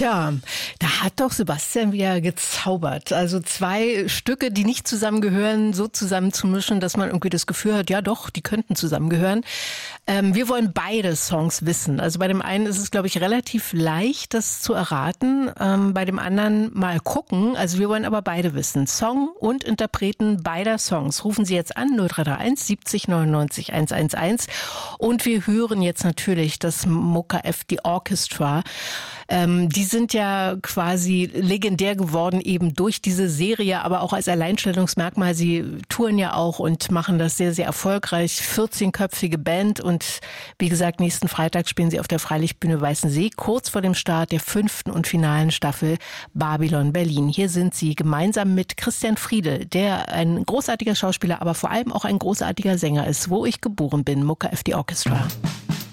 Ja, da hat doch Sebastian wieder gezaubert. Also 2 Stücke, die nicht zusammengehören, so zusammenzumischen, dass man irgendwie das Gefühl hat, ja doch, die könnten zusammengehören. Wir wollen beide Songs wissen. Also bei dem einen ist es, glaube ich, relativ leicht, das zu erraten. Bei dem anderen mal gucken. Also wir wollen aber beide wissen. Song und Interpreten beider Songs. Rufen Sie jetzt an 0331 70 99 111. Und wir hören jetzt natürlich das Mucka F. The Orchestra. Die sind ja quasi legendär geworden eben durch diese Serie, aber auch als Alleinstellungsmerkmal. Sie touren ja auch und machen das sehr, sehr erfolgreich. 14-köpfige Band und wie gesagt, nächsten Freitag spielen sie auf der Freilichtbühne Weißensee, kurz vor dem Start der 5. und finalen Staffel Babylon Berlin. Hier sind sie gemeinsam mit Christian Friedel, der ein großartiger Schauspieler, aber vor allem auch ein großartiger Sänger ist. Wo ich geboren bin, Mucka F. The Orchestra.